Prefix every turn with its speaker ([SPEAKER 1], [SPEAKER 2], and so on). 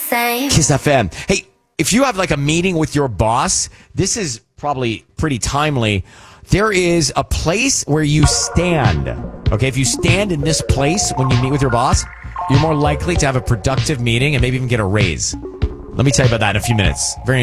[SPEAKER 1] same.
[SPEAKER 2] Kiss FM. Hey, if you have like a meeting with your boss, this is probably pretty timely. There is a place where you stand. Okay, if you stand in this place when you meet with your boss, you're more likely to have a productive meeting and maybe even get a raise. Let me tell you about that in a few minutes. Very